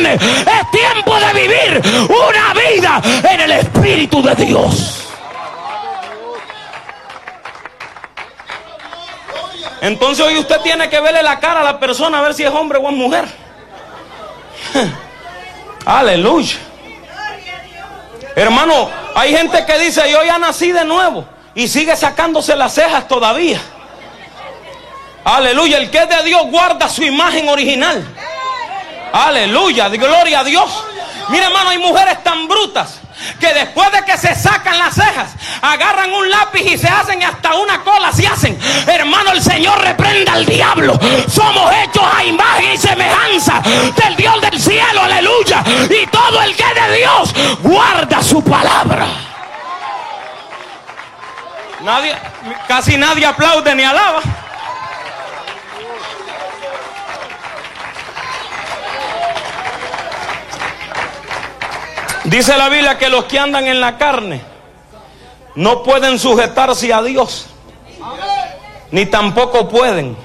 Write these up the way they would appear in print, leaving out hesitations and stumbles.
carne. Es tiempo de vivir una vida en el Espíritu de Dios. Entonces hoy usted tiene que verle la cara a la persona a ver si es hombre o es mujer. Aleluya. Hermano, hay gente que dice: yo ya nací de nuevo, y sigue sacándose las cejas todavía. Aleluya. El que es de Dios guarda su imagen original. Aleluya, gloria a Dios. Mira, hermano, hay mujeres tan brutas que después de que se sacan las cejas, agarran un lápiz y se hacen hasta una cola, se hacen. Hermano, el Señor reprenda al diablo. Somos hechos a imagen y semejanza del Dios del cielo, aleluya. Y todo el que es de Dios guarda su palabra. Casi nadie aplaude ni alaba. Dice la Biblia que los que andan en la carne no pueden sujetarse a Dios, ni tampoco pueden.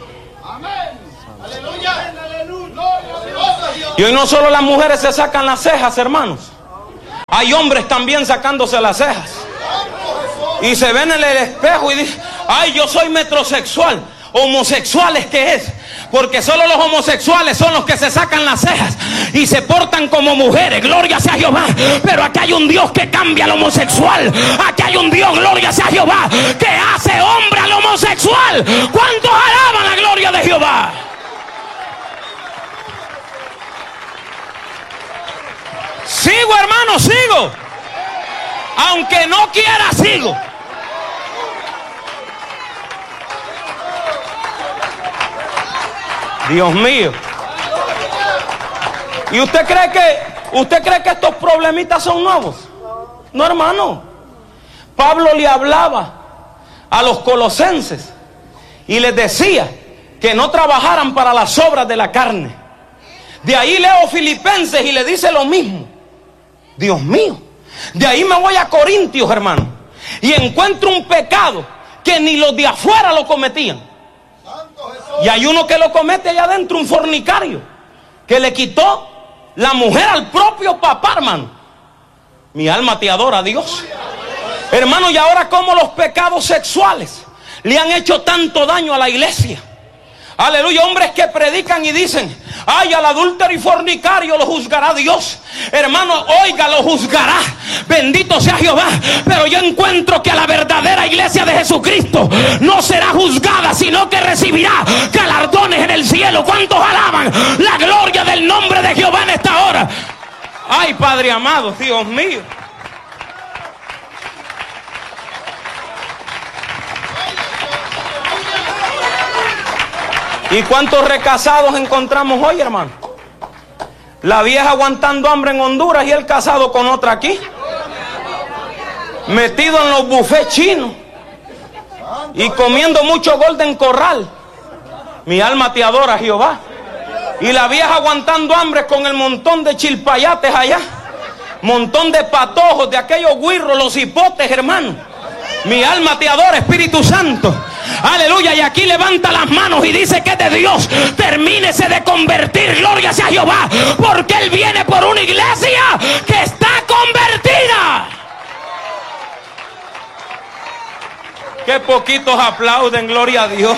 Y hoy no solo las mujeres se sacan las cejas, hermanos. Hay hombres también sacándose las cejas. Y se ven en el espejo y dicen: ay, yo soy metrosexual. Homosexuales, ¿qué es? Porque solo los homosexuales son los que se sacan las cejas y se portan como mujeres. Gloria sea Jehová. Pero aquí hay un Dios que cambia al homosexual. Aquí hay un Dios, gloria sea Jehová, que hace hombre al homosexual. ¿Cuántos alaban la gloria de Jehová? Sigo, hermano, sigo. Aunque no quiera, sigo. Dios mío. ¿Y usted cree que estos problemitas son nuevos? No, hermano. Pablo le hablaba a los colosenses y les decía que no trabajaran para las obras de la carne. De ahí leo Filipenses y le dice lo mismo. Dios mío. De ahí me voy a Corintios, hermano, y encuentro un pecado que ni los de afuera lo cometían. Y hay uno que lo comete allá adentro, un fornicario, que le quitó la mujer al propio papá, hermano. Mi alma te adora, Dios. Hermano, y ahora como los pecados sexuales le han hecho tanto daño a la iglesia. Aleluya, hombres que predican y dicen: ay, al adúltero y fornicario lo juzgará Dios. Hermano, oiga, lo juzgará. Bendito sea Jehová. Pero yo encuentro que a la verdadera iglesia de Jesucristo no será juzgada, sino que recibirá galardones en el cielo. ¿Cuántos alaban la gloria del nombre de Jehová en esta hora? Ay, Padre amado, Dios mío. ¿Y cuántos recasados encontramos hoy, hermano? La vieja aguantando hambre en Honduras y el casado con otra aquí, metido en los buffets chinos y comiendo mucho Golden Corral. Mi alma te adora, Jehová. Y la vieja aguantando hambre con el montón de chilpayates allá, montón de patojos, de aquellos guirros, los hipotes, hermano. Mi alma te adora, Espíritu Santo. Aleluya. Y aquí levanta las manos y dice que es de Dios. Termínese de convertir, gloria sea Jehová, porque Él viene por una iglesia que está convertida. Qué poquitos aplauden, gloria a Dios.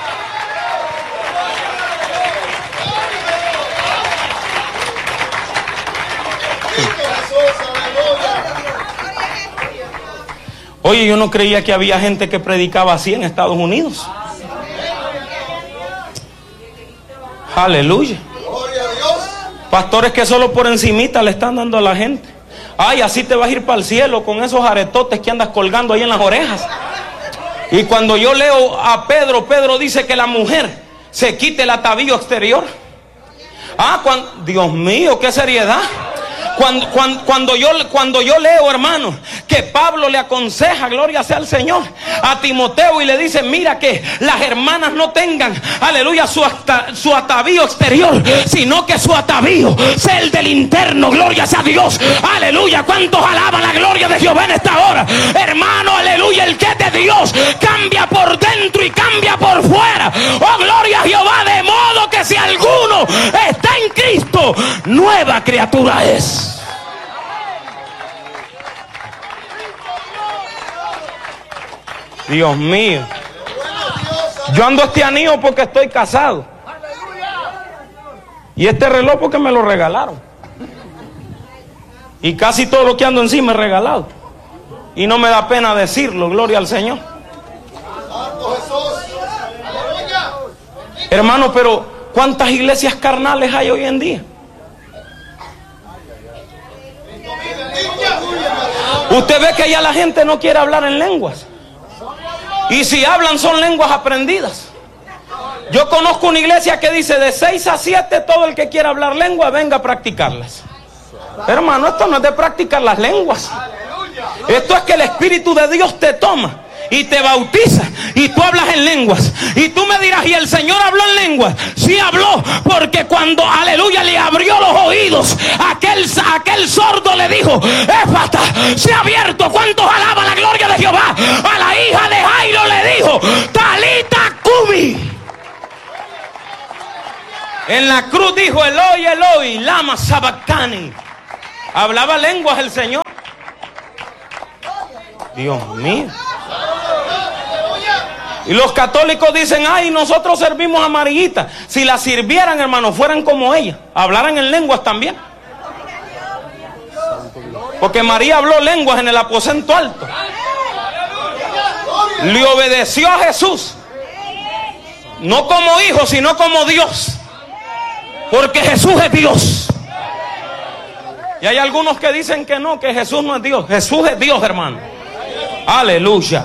Oye, yo no creía que había gente que predicaba así en Estados Unidos. Aleluya. Pastores que solo por encimita le están dando a la gente. Ay, así te vas a ir para el cielo con esos aretotes que andas colgando ahí en las orejas. Y cuando yo leo a Pedro, Pedro dice que la mujer se quite el atavío exterior. Dios mío, qué seriedad. Cuando yo leo, hermano, que Pablo le aconseja, gloria sea al Señor, a Timoteo y le dice: mira que las hermanas no tengan, aleluya, su atavío exterior, sino que su atavío sea el del interno. Gloria sea a Dios. Aleluya. ¿Cuántos alaban la gloria de Jehová en esta hora? Hermano, aleluya, el que es de Dios cambia por dentro y cambia por fuera. Oh, gloria a Jehová. De modo que si alguno está en Cristo, Cristo, nueva criatura es. Dios mío. Yo ando este anillo porque estoy casado. Y este reloj porque me lo regalaron. Y casi todo lo que ando encima es regalado. Y no me da pena decirlo, gloria al Señor. Hermano, pero ¿cuántas iglesias carnales hay hoy en día? Usted ve que ya la gente no quiere hablar en lenguas. Y si hablan son lenguas aprendidas. Yo conozco una iglesia que dice de 6 a 7 todo el que quiera hablar lengua venga a practicarlas. Hermano, esto no es de practicar las lenguas. Esto es que el Espíritu de Dios te toma y te bautiza y tú hablas en lenguas. Y tú me dirás, ¿y el Señor habló en lenguas? Sí habló, porque cuando, aleluya, le abrió los oídos, aquel sordo le dijo, Éfata, se ha abierto. ¿Cuántos alaban la gloria de Jehová? A la hija de Jairo le dijo, Talita Cumi. En la cruz dijo, Eloi, Eloi, lama sabactani. Hablaba lenguas el Señor. Dios mío. Y los católicos dicen, ay, nosotros servimos a Mariita. Si la sirvieran, hermano, fueran como ella, hablaran en lenguas también. Porque María habló lenguas en el aposento alto. Le obedeció a Jesús. No como hijo, sino como Dios. Porque Jesús es Dios. Y hay algunos que dicen que no, que Jesús no es Dios. Jesús es Dios, hermano. Aleluya.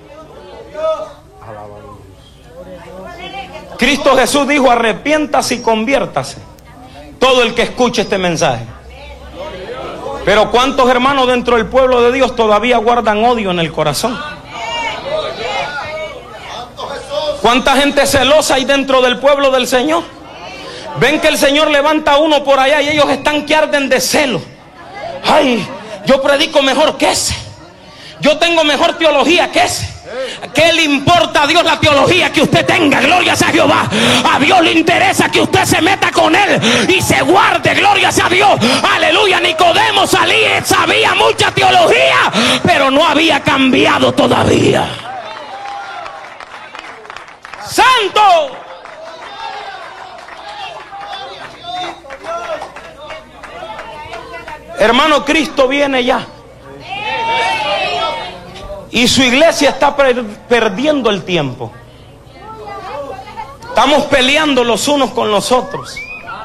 Cristo Jesús dijo, arrepiéntase y conviértase todo el que escuche este mensaje. Pero ¿cuántos hermanos dentro del pueblo de Dios todavía guardan odio en el corazón? ¿Cuánta gente celosa hay dentro del pueblo del Señor? Ven que el Señor levanta a uno por allá y ellos están que arden de celo. Ay, yo predico mejor que ese. Yo tengo mejor teología que ese. ¿Qué le importa a Dios la teología que usted tenga? Gloria sea a Jehová. A Dios le interesa que usted se meta con Él y se guarde. Gloria sea a Dios. Aleluya. Nicodemo sabía mucha teología, pero no había cambiado todavía. ¡Santo! Hermano, Cristo viene ya. Y su iglesia está perdiendo el tiempo. Estamos peleando los unos con los otros.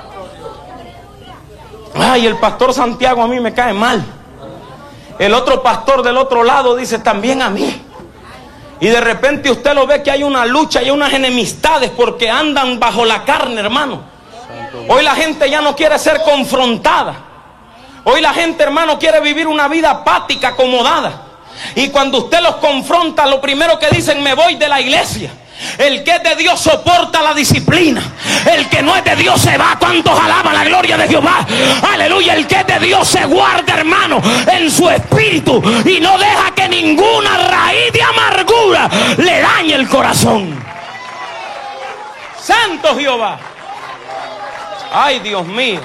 Ay, el pastor Santiago a mí me cae mal. El otro pastor del otro lado dice también a mí. Y de repente usted lo ve que hay una lucha y unas enemistades porque andan bajo la carne, hermano. Hoy la gente ya no quiere ser confrontada. Hoy la gente, hermano, quiere vivir una vida apática, acomodada. Y cuando usted los confronta, lo primero que dicen, me voy de la iglesia. El que es de Dios soporta la disciplina. El que no es de Dios se va. ¿Cuántos alaban la gloria de Jehová? Aleluya. El que es de Dios se guarda, hermano, en su espíritu y no deja que ninguna raíz de amargura le dañe el corazón. Santo Jehová. Ay, Dios mío.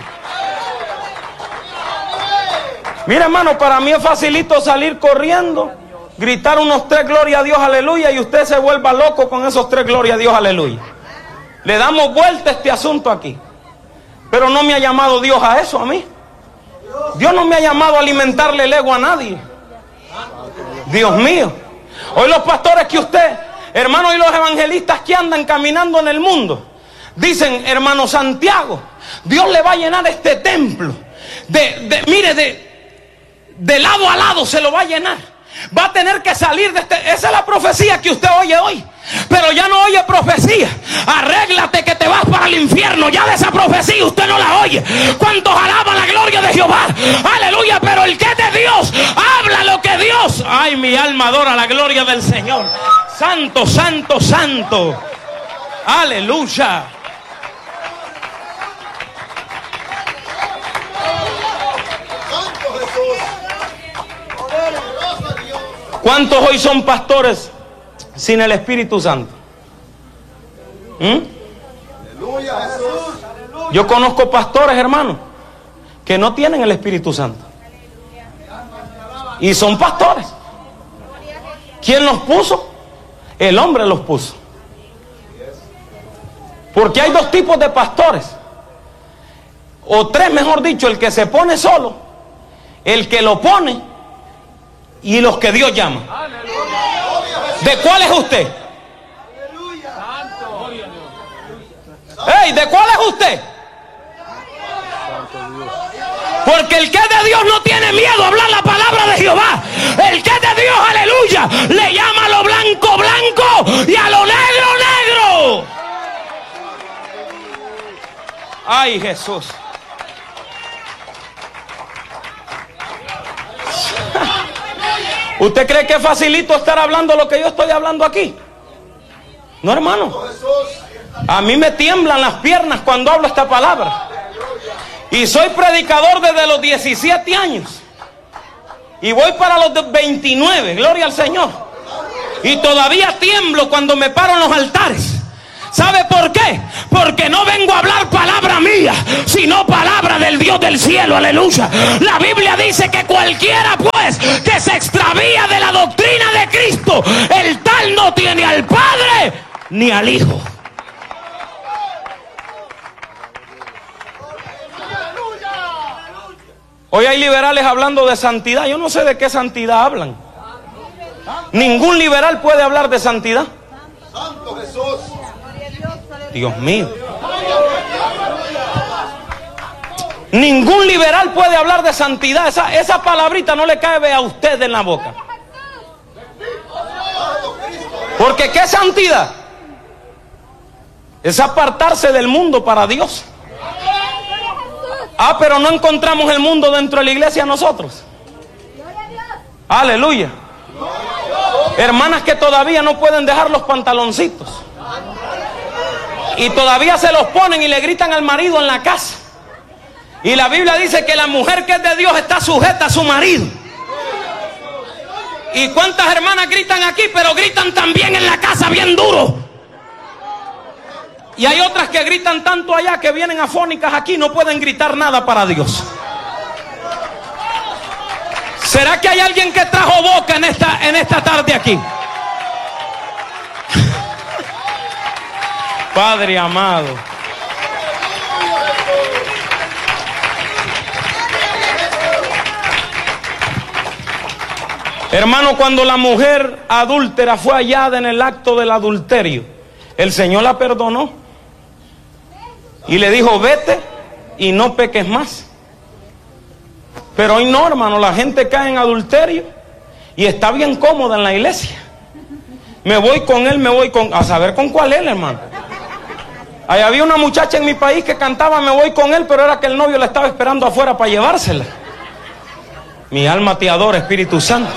Mira, hermano, para mí es facilito salir corriendo, gritar unos 3 gloria a Dios, aleluya, y usted se vuelva loco con esos 3 gloria a Dios, aleluya. Le damos vuelta a este asunto aquí. Pero no me ha llamado Dios a eso, a mí. Dios no me ha llamado a alimentarle el ego a nadie. Dios mío. Hoy los pastores que usted, hermano, y los evangelistas que andan caminando en el mundo, dicen, hermano Santiago, Dios le va a llenar este templo. De lado a lado se lo va a llenar. Va a tener que salir de este. Esa es la profecía que usted oye hoy. Pero ya no oye profecía. Arréglate que te vas para el infierno. Ya de esa profecía usted no la oye. ¿Cuántos alaban la gloria de Jehová? Aleluya. Pero el que es de Dios habla lo que Dios. Ay, mi alma adora la gloria del Señor. Santo, santo, santo. Aleluya. ¿Cuántos hoy son pastores sin el Espíritu Santo? Yo conozco pastores, hermano, que no tienen el Espíritu Santo. Y son pastores. ¿Quién los puso? El hombre los puso. Porque hay dos tipos de pastores. O tres, mejor dicho: el que se pone solo, el que lo pone y los que Dios llama. ¿De cuál es usted? ¡Ey! ¿De cuál es usted? Porque el que es de Dios no tiene miedo a hablar la palabra de Jehová. El que es de Dios, aleluya, le llama a lo blanco blanco y a lo negro negro. Ay, Jesús. ¿Usted cree que es facilito estar hablando lo que yo estoy hablando aquí? No, hermano. A mí me tiemblan las piernas cuando hablo esta palabra. Y soy predicador desde los 17 años. Y voy para los 29, gloria al Señor. Y todavía tiemblo cuando me paro en los altares. ¿Sabe por qué? Porque no vengo a hablar palabra mía, sino palabra del Dios del cielo, aleluya. La Biblia dice que cualquiera pues que se extravía de la doctrina de Cristo, el tal no tiene al Padre ni al Hijo. Hoy hay liberales hablando de santidad. Yo no sé de qué santidad hablan. Ningún liberal puede hablar de santidad. Santo Jesús. Dios mío. Ningún liberal puede hablar de santidad. Esa palabrita no le cabe a usted en la boca. Porque ¿qué es santidad? Es apartarse del mundo para Dios. Ah, pero no encontramos el mundo dentro de la iglesia nosotros. Aleluya. Hermanas que todavía no pueden dejar los pantaloncitos. Y todavía se los ponen y le gritan al marido en la casa. Y la Biblia dice que la mujer que es de Dios está sujeta a su marido. ¿Y cuántas hermanas gritan aquí, pero gritan también en la casa bien duro? Y hay otras que gritan tanto allá que vienen afónicas aquí, no pueden gritar nada para Dios. ¿Será que hay alguien que trajo boca en esta tarde aquí? Padre amado. Hermano, cuando la mujer adúltera fue hallada en el acto del adulterio, el Señor la perdonó y le dijo: vete y no peques más. Pero hoy no, hermano, la gente cae en adulterio y está bien cómoda en la iglesia. Me voy con él, a saber con cuál él, hermano. Ahí había una muchacha en mi país que cantaba me voy con él, pero era que el novio la estaba esperando afuera para llevársela. Mi alma te adora, Espíritu Santo.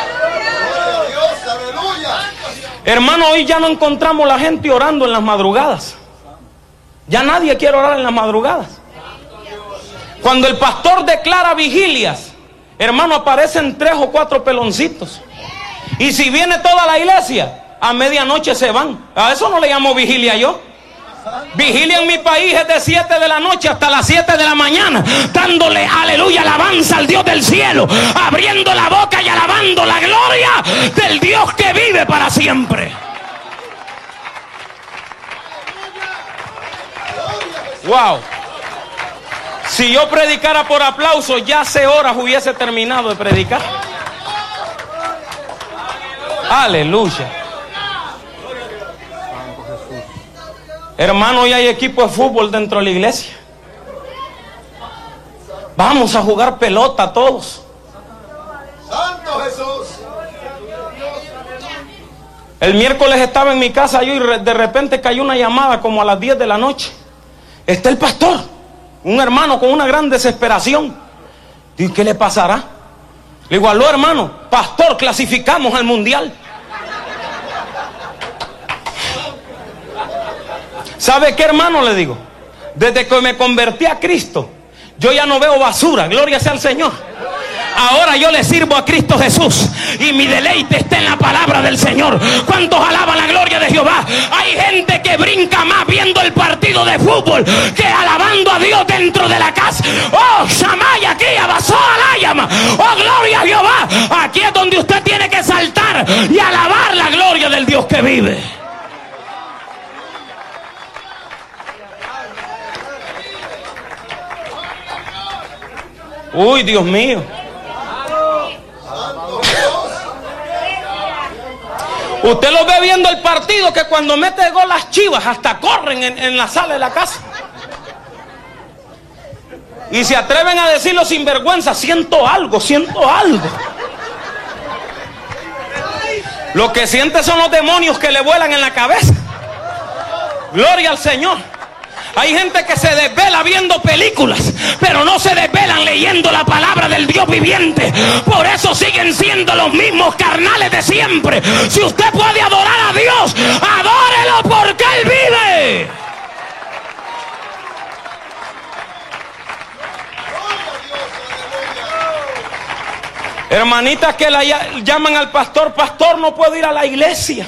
Hermano, hoy ya no encontramos la gente orando en las madrugadas. Ya nadie quiere orar en las madrugadas. Cuando el pastor declara vigilias, hermano, aparecen 3 o 4 peloncitos. Y si viene toda la iglesia, a medianoche se van. A eso no le llamo vigilia yo. Vigilia en mi país es de 7 de la noche hasta las 7 de la mañana, dándole aleluya, alabanza al Dios del cielo, abriendo la boca y alabando la gloria del Dios que vive para siempre. Wow. Si yo predicara por aplauso, ya hace horas hubiese terminado de predicar. Aleluya. Hermano, hoy hay equipo de fútbol dentro de la iglesia. Vamos a jugar pelota todos. Santo Jesús. El miércoles estaba en mi casa yo y de repente cayó una llamada como a las 10 de la noche. Está el pastor, un hermano con una gran desesperación. Digo, ¿qué le pasará? Le digo, aló hermano, pastor, clasificamos al mundial. ¿Sabe qué, hermano? Le digo, desde que me convertí a Cristo, yo ya no veo basura, gloria sea al Señor. Ahora yo le sirvo a Cristo Jesús y mi deleite está en la palabra del Señor. ¿Cuántos alaban la gloria de Jehová? Hay gente que brinca más viendo el partido de fútbol que alabando a Dios dentro de la casa. Oh, Shamaya, aquí abasó alayama. Oh, gloria a Jehová. Aquí es donde usted tiene que saltar y alabar la gloria del Dios que vive. Uy, Dios mío. Usted lo ve viendo el partido que cuando mete gol las Chivas hasta corren en la sala de la casa. Y se atreven a decirlo sin vergüenza, siento algo, siento algo. Lo que siente son los demonios que le vuelan en la cabeza. Gloria al Señor. Hay gente que se desvela viendo películas, pero no se desvelan leyendo la palabra del Dios viviente. Por eso siguen siendo los mismos carnales de siempre. Si usted puede adorar a Dios, adórelo porque Él vive. Hermanitas que la llaman al pastor, pastor, no puedo ir a la iglesia.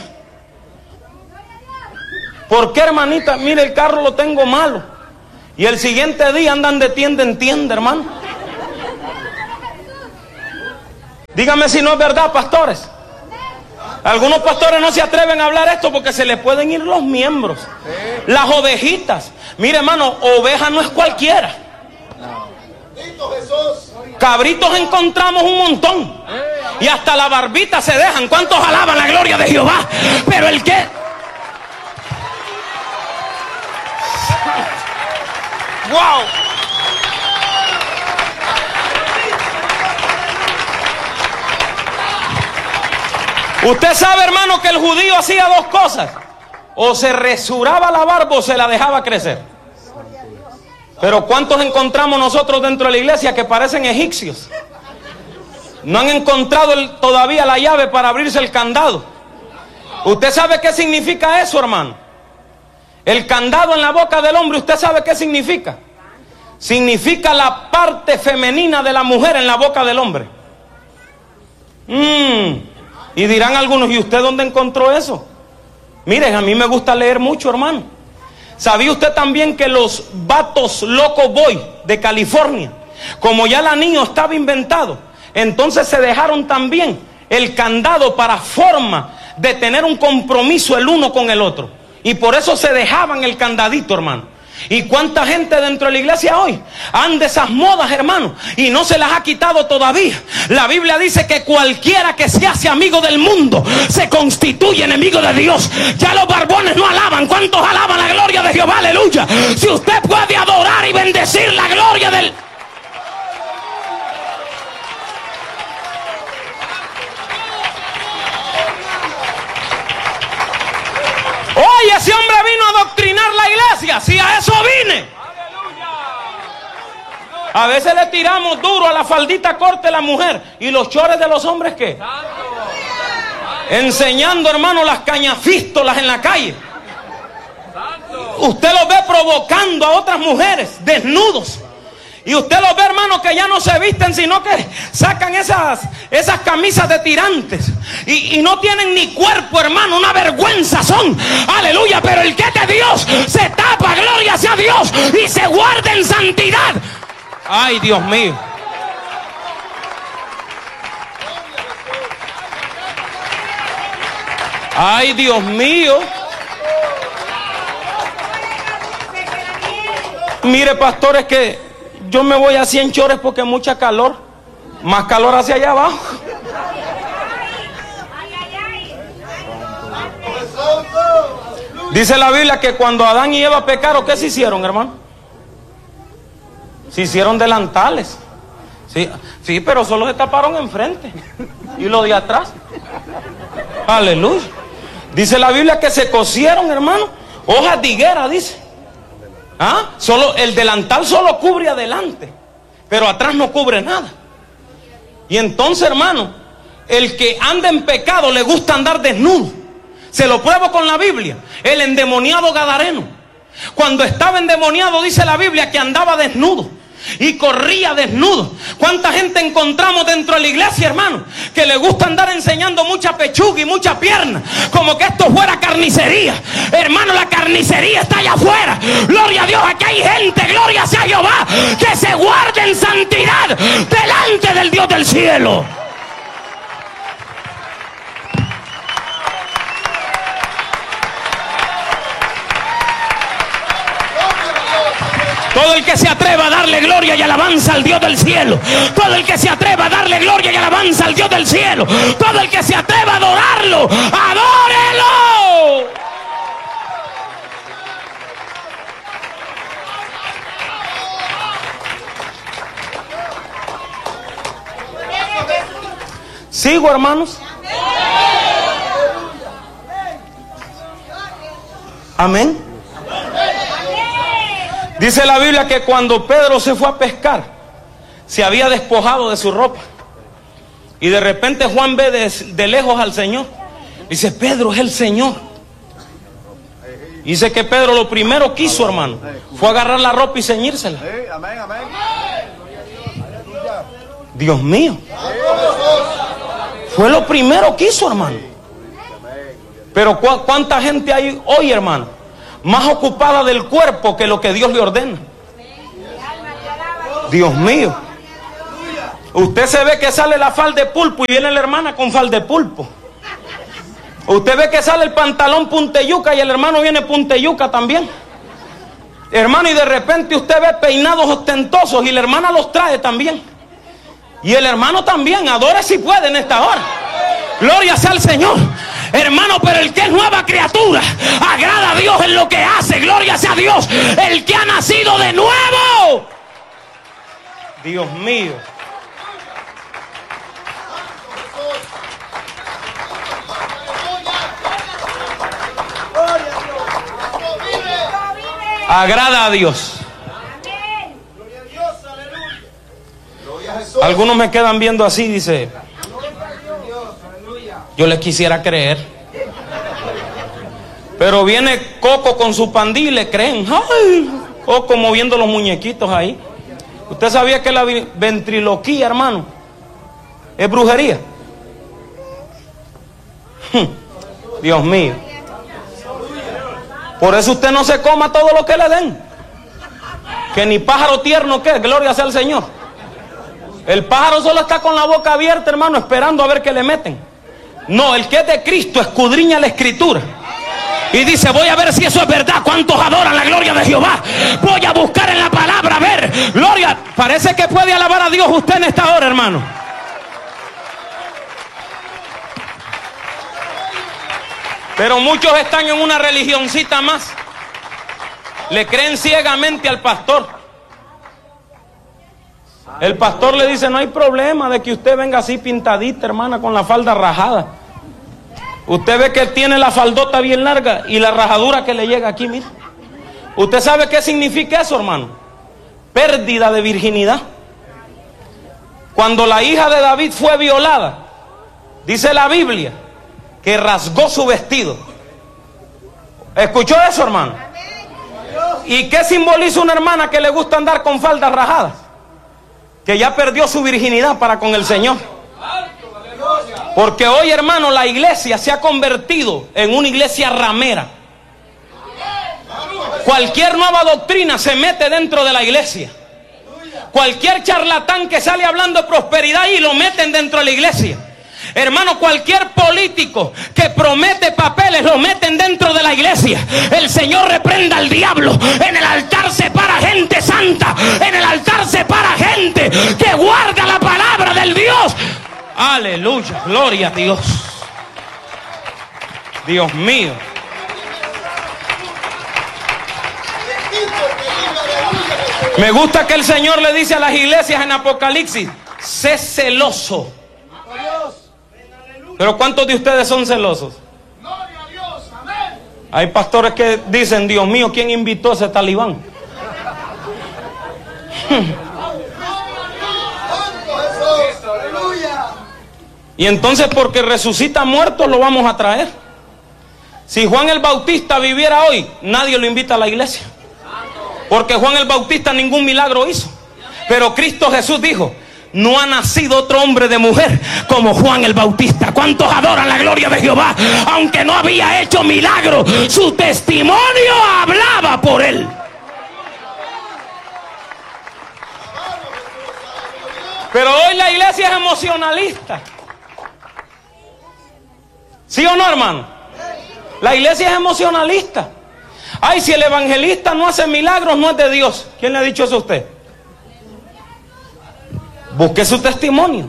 ¿Por qué, hermanita? Mire, el carro lo tengo malo. Y el siguiente día andan de tienda en tienda, hermano. Dígame si no es verdad, pastores. Algunos pastores no se atreven a hablar esto porque se les pueden ir los miembros. Las ovejitas. Mire, hermano, oveja no es cualquiera. Cabritos encontramos un montón. Y hasta la barbita se dejan. ¿Cuántos alaban la gloria de Jehová? Pero el que... ¡Wow! Usted sabe, hermano, que el judío hacía dos cosas: o se resuraba la barba o se la dejaba crecer. Pero ¿cuántos encontramos nosotros dentro de la iglesia que parecen egipcios? No han encontrado todavía la llave para abrirse el candado. ¿Usted sabe qué significa eso, hermano? El candado en la boca del hombre, ¿usted sabe qué significa? Significa la parte femenina de la mujer en la boca del hombre. Y dirán algunos, ¿y usted dónde encontró eso? Miren, a mí me gusta leer mucho, hermano. ¿Sabía usted también que los vatos loco boy de California, como ya el anillo estaba inventado, entonces se dejaron también el candado para forma de tener un compromiso el uno con el otro? Y por eso se dejaban el candadito, hermano. ¿Y cuánta gente dentro de la iglesia hoy anda esas modas, hermano, y no se las ha quitado todavía? La Biblia dice que cualquiera que se hace amigo del mundo se constituye enemigo de Dios. Ya los barbones no alaban. ¿Cuántos alaban la gloria de Jehová? Aleluya. Si usted puede adorar y bendecir la gloria del... Oye, ese hombre vino a adoctrinar la iglesia. Si a eso vine. A veces le tiramos duro a la faldita corta de la mujer. ¿Y los chores de los hombres qué? Enseñando, hermano, las cañafístolas en la calle. Usted los ve provocando a otras mujeres desnudos. Y usted los ve, hermano, que ya no se visten, sino que sacan esas camisas de tirantes. Y no tienen ni cuerpo, hermano, una vergüenza son. Aleluya, pero el que es de Dios se tapa, gloria sea Dios, y se guarda en santidad. Ay, Dios mío. Ay, Dios mío. Mire, pastores, que yo me voy así en chores porque mucha calor. Más calor hacia allá abajo. Dice la Biblia que cuando Adán y Eva pecaron, ¿qué se hicieron, hermano? Se hicieron delantales. Sí, pero solo se taparon enfrente. Y lo de atrás. Aleluya. Dice la Biblia que se cosieron, hermano, hojas de higuera, dice. Solo el delantal solo cubre adelante, pero atrás no cubre nada. Y entonces, hermano, el que anda en pecado le gusta andar desnudo. Se lo pruebo con la Biblia. El endemoniado gadareno, cuando estaba endemoniado, dice la Biblia que andaba desnudo. y corría desnudo. ¿Cuánta gente encontramos dentro de la iglesia, hermano, que le gusta andar enseñando mucha pechuga y mucha pierna, como que esto fuera carnicería? Hermano, la carnicería está allá afuera. Gloria a Dios, aquí hay gente, gloria sea Jehová, que se guarda en santidad delante del Dios del cielo. Todo el que se atreva a darle gloria y alabanza al Dios del cielo, todo el que se atreva a darle gloria y alabanza al Dios del cielo, todo el que se atreva a adorarlo, adórelo. ¿Sigo, hermanos? Amén. Dice la Biblia que cuando Pedro se fue a pescar, se había despojado de su ropa. Y de repente Juan ve de lejos al Señor. Dice: Pedro, es el Señor. Dice que Pedro lo primero que hizo, hermano, fue agarrar la ropa y ceñírsela. Dios mío. Fue lo primero que hizo, hermano. Pero ¿cuánta gente hay hoy, hermano, más ocupada del cuerpo que lo que Dios le ordena? Dios mío. Usted se ve que sale la falda de pulpo y viene la hermana con falda de pulpo. Usted ve que sale el pantalón punteyuca y el hermano viene punteyuca también. Hermano, y de repente usted ve peinados ostentosos y la hermana los trae también. Y el hermano también. Adore si puede en esta hora. Gloria sea al Señor. Hermano, pero el que es nueva criatura agrada a Dios en lo que hace. Gloria sea a Dios. El que ha nacido de nuevo. Dios mío. Agrada a Dios. Algunos me quedan viendo así, dice: yo les quisiera creer. Pero viene Coco con su pandilla y le creen. ¡Ay! Coco moviendo los muñequitos ahí. ¿Usted sabía que la ventriloquía, hermano, es brujería? Dios mío. Por eso usted no se coma todo lo que le den. Que ni pájaro tierno que es, gloria sea al Señor. El pájaro solo está con la boca abierta, hermano, esperando a ver qué le meten. No, el que es de Cristo escudriña la Escritura y dice: voy a ver si eso es verdad. ¿Cuántos adoran la gloria de Jehová? Voy a buscar en la palabra, a ver. Gloria. Parece que puede alabar a Dios usted en esta hora, hermano. Pero muchos están en una religioncita más. Le creen ciegamente al pastor. El pastor le dice: no hay problema de que usted venga así pintadita, hermana, con la falda rajada. Usted ve que él tiene la faldota bien larga y la rajadura que le llega aquí, mire. ¿Usted sabe qué significa eso, hermano? Pérdida de virginidad. Cuando la hija de David fue violada, dice la Biblia que rasgó su vestido. ¿Escuchó eso, hermano? ¿Y qué simboliza una hermana que le gusta andar con faldas rajadas? Que ya perdió su virginidad para con el Señor. Porque hoy, hermano, la iglesia se ha convertido en una iglesia ramera. Cualquier nueva doctrina se mete dentro de la iglesia. Cualquier charlatán que sale hablando de prosperidad y lo meten dentro de la iglesia. Hermano, cualquier político que promete papeles lo meten dentro de la iglesia. El Señor reprenda al diablo. En el altar se para gente santa. En el altar se para gente que guarda la palabra del Dios. Aleluya, gloria a Dios. Dios mío. Me gusta que el Señor le dice a las iglesias en Apocalipsis: sé celoso. Pero ¿cuántos de ustedes son celosos? Hay pastores que dicen: Dios mío, ¿quién invitó a ese talibán? Y entonces, porque resucita muertos, lo vamos a traer. Si Juan el Bautista viviera hoy, nadie lo invita a la iglesia. Porque Juan el Bautista ningún milagro hizo. Pero Cristo Jesús dijo: no ha nacido otro hombre de mujer como Juan el Bautista. ¿Cuántos adoran la gloria de Jehová? Aunque no había hecho milagros, su testimonio hablaba por él. Pero hoy la iglesia es emocionalista. ¿Sí o no, hermano? La iglesia es emocionalista. Ay, si el evangelista no hace milagros, no es de Dios. ¿Quién le ha dicho eso a usted? Busque su testimonio.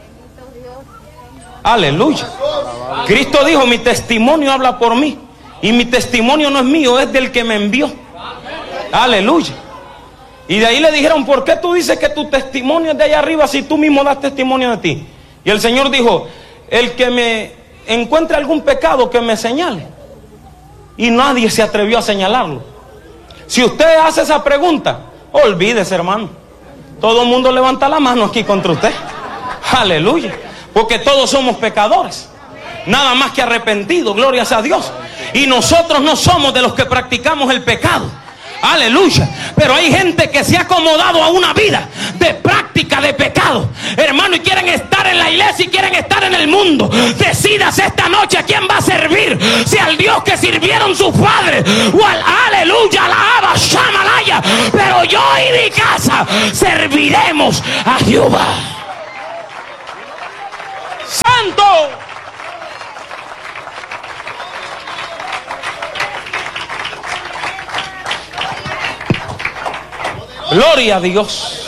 Aleluya. Cristo dijo: mi testimonio habla por mí. Y mi testimonio no es mío, es del que me envió. Aleluya. Y de ahí le dijeron: ¿por qué tú dices que tu testimonio es de allá arriba si tú mismo das testimonio de ti? Y el Señor dijo: el que me encuentre algún pecado, que me señale. Y nadie se atrevió a señalarlo. Si usted hace esa pregunta, olvídese, hermano. Todo el mundo levanta la mano aquí contra usted. Aleluya. Porque todos somos pecadores, nada más que arrepentidos, glorias a Dios. Y nosotros no somos de los que practicamos el pecado. Aleluya. Pero hay gente que se ha acomodado a una vida de práctica de pecado, hermano, y quieren estar en la iglesia y quieren estar en el mundo. Decídase esta noche a quién va a servir: si al Dios que sirvieron sus padres, o al aleluya, alaba, shamalaya. Pero yo y mi casa serviremos a Jehová. Santo. Gloria a Dios.